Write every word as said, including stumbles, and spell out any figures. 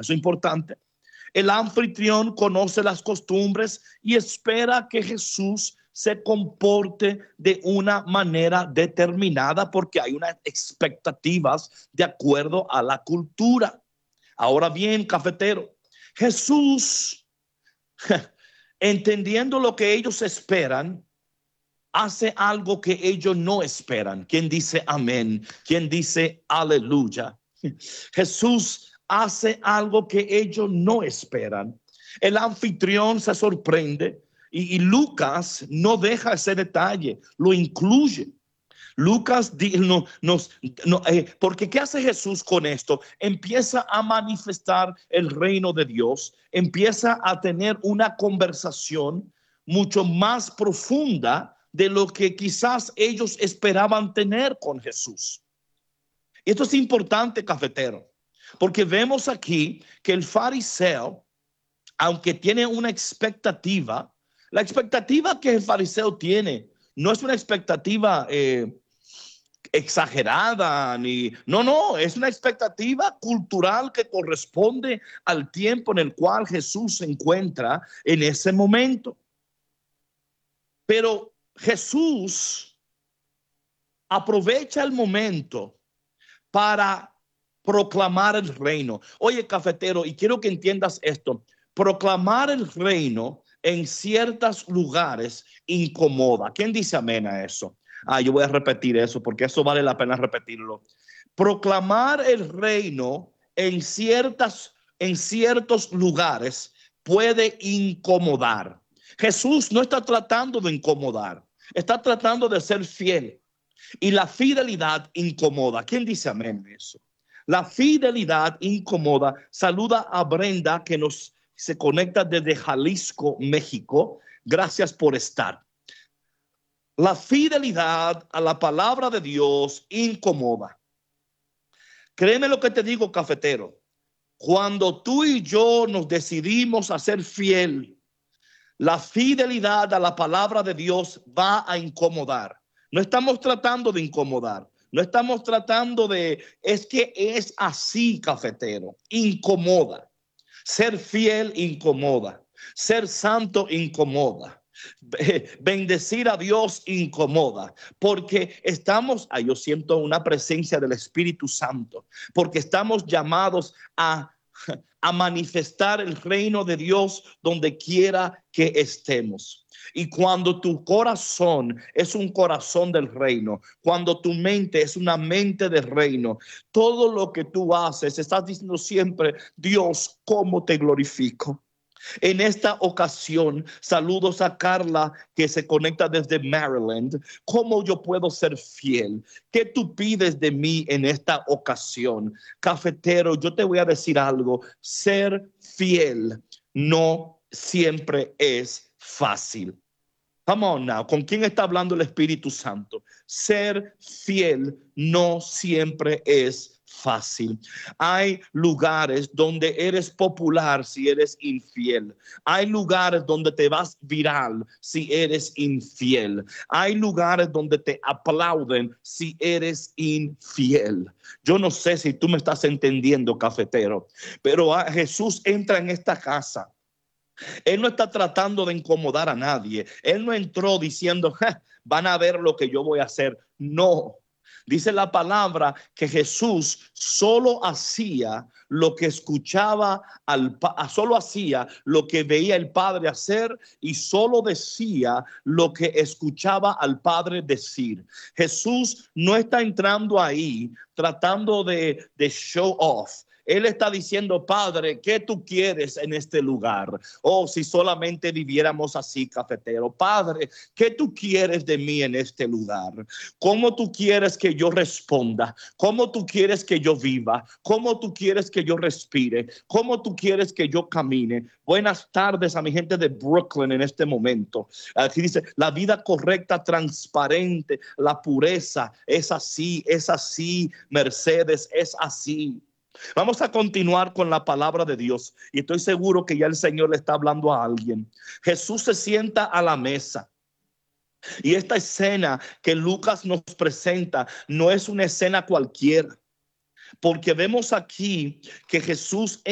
Eso es importante. El anfitrión conoce las costumbres y espera que Jesús se comporte de una manera determinada porque hay unas expectativas de acuerdo a la cultura. Ahora bien, cafetero, Jesús, entendiendo lo que ellos esperan, hace algo que ellos no esperan. ¿Quién dice amén? ¿Quién dice aleluya? Jesús hace algo que ellos no esperan. El anfitrión se sorprende y, y Lucas no deja ese detalle, lo incluye. Lucas no, nos, no, eh, porque ¿qué hace Jesús con esto? Empieza a manifestar el reino de Dios, empieza a tener una conversación mucho más profunda de lo que quizás ellos esperaban tener con Jesús. Esto es importante, cafetero, porque vemos aquí que el fariseo, aunque tiene una expectativa, la expectativa que el fariseo tiene no es una expectativa eh, exagerada, ni no, no, es una expectativa cultural que corresponde al tiempo en el cual Jesús se encuentra en ese momento. Pero Jesús aprovecha el momento para proclamar el reino. Oye, cafetero, y quiero que entiendas esto. Proclamar el reino en ciertos lugares incomoda. ¿Quién dice amén a eso? Ah, yo voy a repetir eso porque eso vale la pena repetirlo. Proclamar el reino en ciertas, en ciertos lugares puede incomodar. Jesús no está tratando de incomodar, está tratando de ser fiel. Y la fidelidad incomoda. ¿Quién dice amén a eso? La fidelidad incomoda. Saluda a Brenda que nos se conecta desde Jalisco, México. Gracias por estar. La fidelidad a la palabra de Dios incomoda. Créeme lo que te digo, cafetero. Cuando tú y yo nos decidimos a ser fiel, la fidelidad a la palabra de Dios va a incomodar. No estamos tratando de incomodar. No estamos tratando de, es que es así, cafetero. Incomoda. Ser fiel incomoda. Ser santo incomoda. Bendecir a Dios incomoda, porque estamos, ah, yo siento una presencia del Espíritu Santo, porque estamos llamados a, a manifestar el reino de Dios donde quiera que estemos. Y cuando tu corazón es un corazón del reino, cuando tu mente es una mente del reino, todo lo que tú haces, estás diciendo siempre, Dios, ¿cómo te glorifico? En esta ocasión, saludos a Carla que se conecta desde Maryland. ¿Cómo yo puedo ser fiel? ¿Qué tú pides de mí en esta ocasión? Cafetero, yo te voy a decir algo. Ser fiel no siempre es fácil. Come on now. ¿Con quién está hablando el Espíritu Santo? Ser fiel no siempre es fácil. Hay lugares donde eres popular si eres infiel. Hay lugares donde te vas viral si eres infiel. Hay lugares donde te aplauden si eres infiel. Yo no sé si tú me estás entendiendo, cafetero, pero Jesús entra en esta casa. Él no está tratando de incomodar a nadie. Él no entró diciendo, van a ver lo que yo voy a hacer. No. Dice la palabra que Jesús solo hacía lo que escuchaba, al, solo hacía lo que veía el Padre hacer y solo decía lo que escuchaba al Padre decir. Jesús no está entrando ahí tratando de, de show off. Él está diciendo, Padre, ¿qué tú quieres en este lugar? Oh, si solamente viviéramos así, cafetero. Padre, ¿qué tú quieres de mí en este lugar? ¿Cómo tú quieres que yo responda? ¿Cómo tú quieres que yo viva? ¿Cómo tú quieres que yo respire? ¿Cómo tú quieres que yo camine? Buenas tardes a mi gente de Brooklyn en este momento. Aquí dice, la vida correcta, transparente, la pureza, es así, es así. Mercedes, es así. Vamos a continuar con la palabra de Dios y estoy seguro que ya el Señor le está hablando a alguien. Jesús se sienta a la mesa y esta escena que Lucas nos presenta no es una escena cualquiera, porque vemos aquí que Jesús